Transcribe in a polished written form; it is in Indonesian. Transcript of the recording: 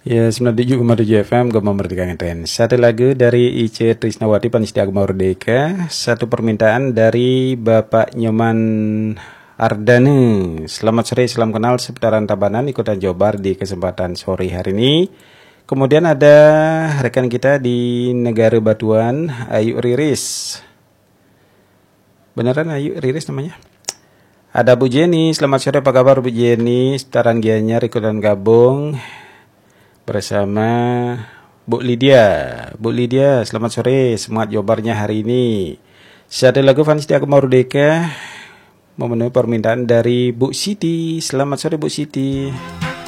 Ya, 97,7 FM Gema Merdeka Ngeten. Satu lagu dari Ice Trisnawati Panitia Gema Merdeka. Satu permintaan dari Bapak Nyoman Ardane. Selamat sore, salam kenal seputaran Tabanan, ikutan Jobar di kesempatan sore hari ini. Kemudian ada rekan kita di Negara Batuan, Ayu Riris. Beneran Ayu Riris namanya? Ada Bu Jenny, selamat sore, apa kabar Bu Jenny? Seputaran Gianyar ikutan gabung bersama Bu Lydia. Bu Lydia, selamat sore, semangat Jobarnya hari ini. Satu lagu Panitia Gema Merdeka memenuhi permintaan dari Bu Siti. Selamat sore Bu Siti.